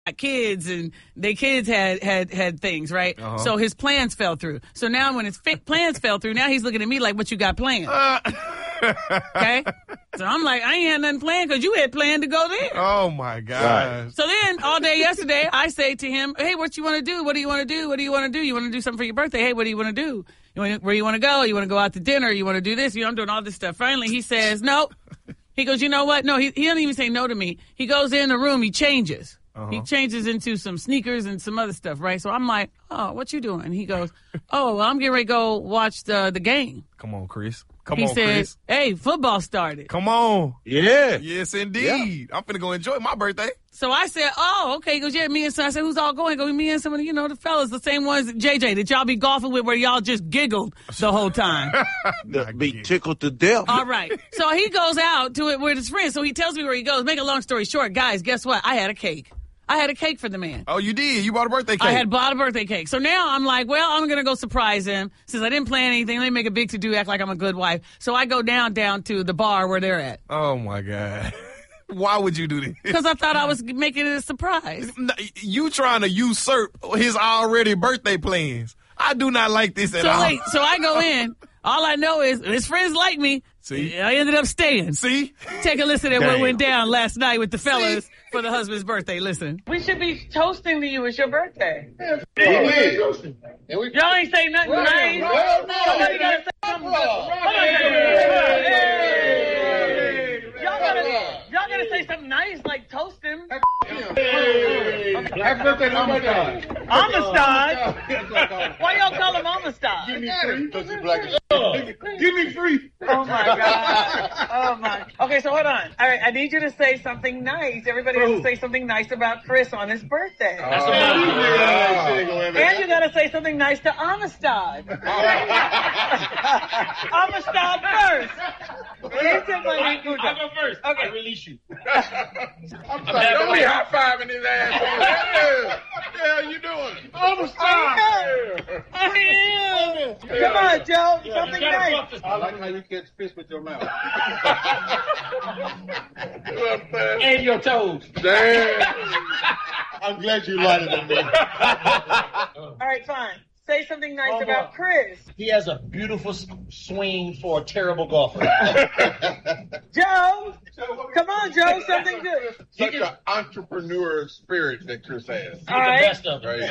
kids and their kids had things, right? So his plans fell through. So now when his plans fell through, now he's looking at me like, what you got planned? Okay? So I'm like, I ain't had nothing planned because you had planned to go there. Oh, my gosh. Right. So then all day yesterday, I say to him, hey, what you want to do? What do you want to do? What do you want to do? You want to do something for your birthday? Hey, what do you want to do? Where you want to go? You want to go out to dinner? You want to do this? I'm doing all this stuff. Finally, he says, no. He goes, you know what? No, he doesn't even say no to me. He goes in the room. He changes. He changes into some sneakers and some other stuff, right? So I'm like, oh, what you doing? He goes, oh, well, I'm getting ready to go watch the game. Come on, Chris. He said, hey, football started. Come on. Yeah. Yes, indeed. Yeah. I'm finna go enjoy my birthday. So I said, oh, okay. He goes, yeah, me and son. I said, who's all going? He goes, me and some of the, the fellas, the same ones, JJ, that y'all be golfing with where y'all just giggled the whole time. Be tickled to death. All right. So he goes out to it with his friends. So he tells me where he goes. Make a long story short, guys, guess what? I had a cake. I had a cake for the man. Oh, you did? You bought a birthday cake? I had bought a birthday cake. So now I'm like, well, I'm going to go surprise him. Since I didn't plan anything, let me make a big to-do, act like I'm a good wife. So I go down to the bar where they're at. Oh, my God. Why would you do this? Because I thought I was making it a surprise. You trying to usurp his already birthday plans. I do not like this at all. So I go in. All I know is his friends like me. See? I ended up staying. See? Take a listen at what went down last night with the fellas for the husband's birthday. Listen. We should be toasting to you. It's your birthday. Y'all ain't say nothing nice. Somebody gotta say something. Y'all gotta say something nice, like toast him. Happy birthday to Amistad. Amistad? Why y'all call him Amistad? Give me free. Because he's black as Give me free. Oh, my God. Oh, my. Okay, so hold on. All right, I need you to say something nice. Everybody has to say something nice about Chris on his birthday. That's and you got to say something nice to Amistad. Amistad first. I'll go first. Okay. I release you. I'm sorry. Don't be high-fiving his ass. What the hell you doing? I am. Come on, Joe. Something nice. I like how you catch fish with your mouth. And your toes. Damn. I'm glad you lighted on me. All right, fine. Say something nice about Chris. He has a beautiful swing for a terrible golfer. Joe! Come on, Joe. Something good. Such an entrepreneur spirit that Chris has. All right. The best of it.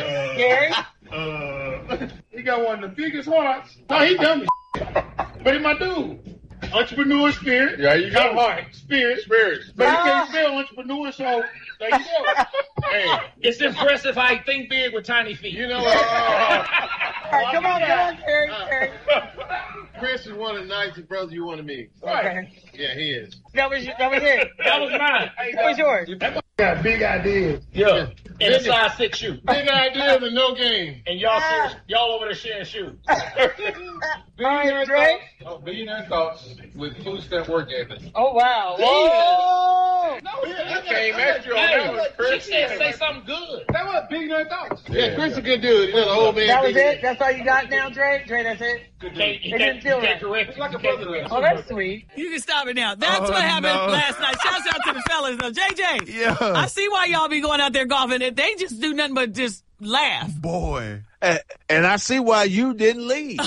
Gary? He got one of the biggest hearts. No, he dumb as but he my dude. Entrepreneur spirit. Yeah, you got heart. Spirit. But he can't spell entrepreneur, so there you go. Hey, it's impressive how he think big with tiny feet. You know All right, come on, Gary. Chris is one of the nicest brothers you want to meet. Okay. Yeah, he is. That was it. That was mine. That was yours. Got big ideas. Yeah. And a size 6 shoe. Big ideas and no game. And y'all over there sharing shoes. All right, Dre. Billionaire thoughts with food stamp work ethic. Oh, wow. Whoa. No, I came at you on that one, Chris. She said say something good. That was billionaire thoughts. Yeah, Chris is a good dude. He's an old man. That was it? That's all you got now, Dre? Dre, that's it? He didn't feel right. correct. It's like a brother. Oh, that's sweet. You can stop it now. That's what happened last night. Shouts out to the fellas, though. JJ. Yeah. I see why y'all be going out there golfing. They just do nothing but just laugh. Boy. And I see why you didn't leave.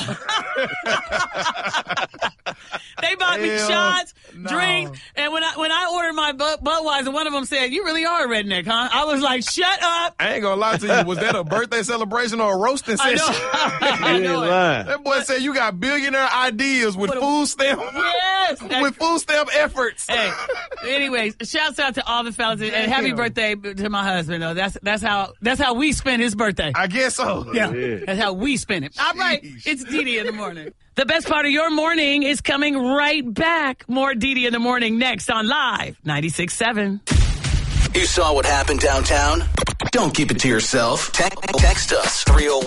They bought me shots, drinks, and when I ordered my Budweiser, one of them said, "You really are a redneck, huh?" I was like, "Shut up!" I ain't gonna lie to you. Was that a birthday celebration or a roasting session? I know. That boy said you got billionaire ideas with food stamp. Yes, with food stamp efforts. Hey, anyways, shouts out to all the fellas and happy birthday to my husband. Though that's how we spend his birthday. I guess so. Yeah, that's how we spend it. All right, it's Didi in the morning. The best part of your morning is coming right back. More Didi in the morning next on Live 96.7. You saw what happened downtown? Don't keep it to yourself. Text us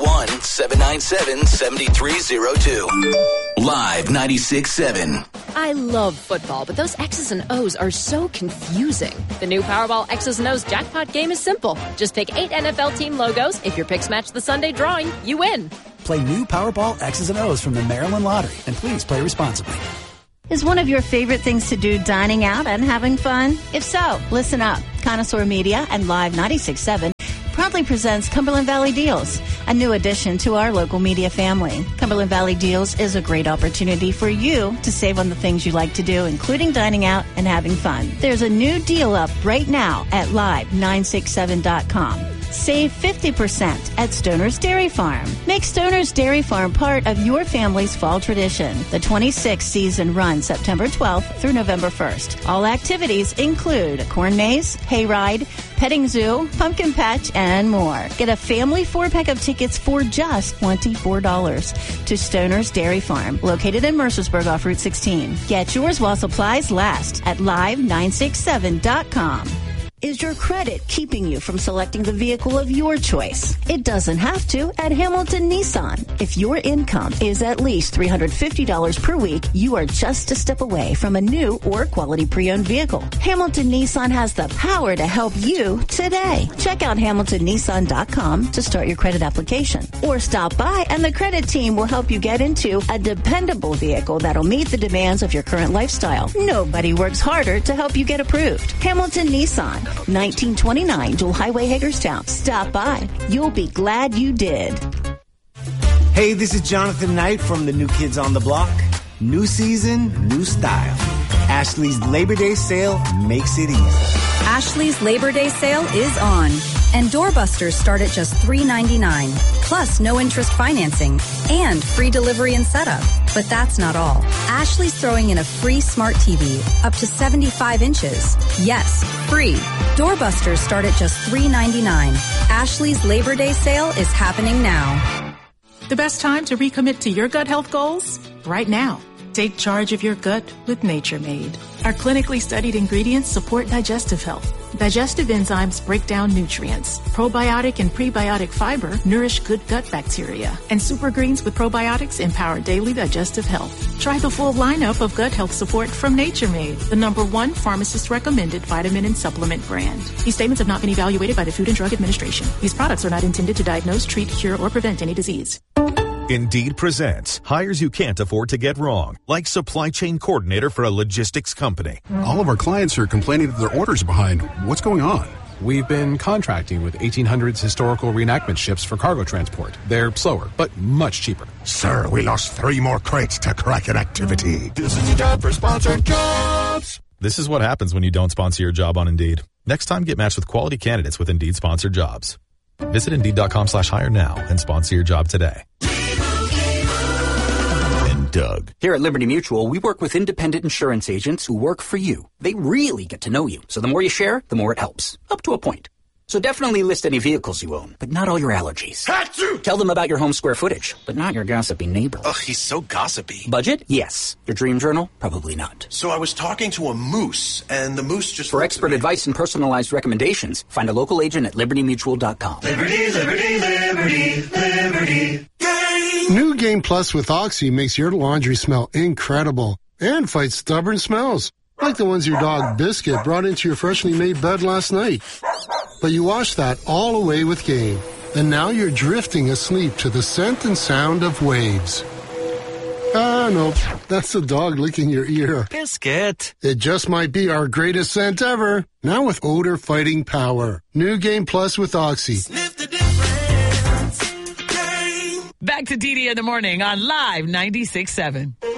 301-797-7302. Live 96.7. I love football, but those X's and O's are so confusing. The new Powerball X's and O's jackpot game is simple. Just pick 8 NFL team logos. If your picks match the Sunday drawing, you win. Play new Powerball X's and O's from the Maryland Lottery, and please play responsibly. Is one of your favorite things to do dining out and having fun? If so, listen up. Connoisseur Media and Live 96.7 proudly presents Cumberland Valley Deals, a new addition to our local media family. Cumberland Valley Deals is a great opportunity for you to save on the things you like to do, including dining out and having fun. There's a new deal up right now at live967.com. Save 50% at Stoner's Dairy Farm. Make Stoner's Dairy Farm part of your family's fall tradition. The 26th season runs September 12th through November 1st. All activities include a corn maze, hayride, petting zoo, pumpkin patch, and more. Get a family 4-pack of tickets for just $24 to Stoner's Dairy Farm, located in Mercersburg off Route 16. Get yours while supplies last at live967.com. Is your credit keeping you from selecting the vehicle of your choice? It doesn't have to at Hamilton Nissan. If your income is at least $350 per week, you are just a step away from a new or quality pre-owned vehicle. Hamilton Nissan has the power to help you today. Check out HamiltonNissan.com to start your credit application. Or stop by and the credit team will help you get into a dependable vehicle that'll meet the demands of your current lifestyle. Nobody works harder to help you get approved. Hamilton Nissan. 1929 Dual Highway, Hagerstown. Stop by. You'll be glad you did. Hey, this is Jonathan Knight from the New Kids on the Block. New season, new style. Ashley's Labor Day sale makes it easy. Ashley's Labor Day sale is on. And doorbusters start at just $3.99. Plus no interest financing and free delivery and setup. But that's not all. Ashley's throwing in a free smart TV up to 75 inches. Yes, free. Doorbusters start at just $3.99. Ashley's Labor Day sale is happening now. The best time to recommit to your gut health goals? Right now. Take charge of your gut with Nature Made. Our clinically studied ingredients support digestive health. Digestive enzymes break down nutrients. Probiotic and prebiotic fiber nourish good gut bacteria. And super greens with probiotics empower daily digestive health. Try the full lineup of gut health support from Nature Made, the #1 pharmacist-recommended vitamin and supplement brand. These statements have not been evaluated by the Food and Drug Administration. These products are not intended to diagnose, treat, cure, or prevent any disease. Indeed presents hires you can't afford to get wrong, like supply chain coordinator for a logistics company. All of our clients are complaining that their orders are behind. What's going on? We've been contracting with 1800s historical reenactment ships for cargo transport. They're slower, but much cheaper. Sir, we lost 3 more crates to Kraken activity. This is your job for sponsored jobs. This is what happens when you don't sponsor your job on Indeed. Next time, get matched with quality candidates with Indeed sponsored jobs. Visit Indeed.com/hire now and sponsor your job today. Doug. Here at Liberty Mutual, we work with independent insurance agents who work for you. They really get to know you. So the more you share, the more it helps. Up to a point. So definitely list any vehicles you own, but not all your allergies. Achoo! Tell them about your home square footage, but not your gossipy neighbor. Ugh, he's so gossipy. Budget? Yes. Your dream journal? Probably not. So I was talking to a moose, and the moose just... For expert advice and personalized recommendations, find a local agent at libertymutual.com. Liberty, liberty, liberty, liberty. New Game Plus with Oxy makes your laundry smell incredible and fights stubborn smells, like the ones your dog Biscuit brought into your freshly made bed last night. But you washed that all away with Game, and now you're drifting asleep to the scent and sound of waves. Ah, no, that's the dog licking your ear. Biscuit. It just might be our greatest scent ever, now with odor-fighting power. New Game Plus with Oxy. Sniff the difference. Back to DD in the morning on Live 96.7.